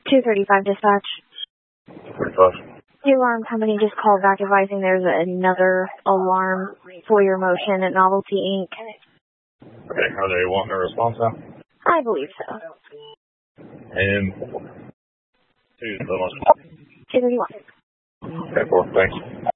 235 dispatch. 35. The alarm company just called back advising there's another alarm for your motion at Novelty Inc. Okay, are they wanting a response now? I believe so. And who's the most? 231. Okay, cool, thanks.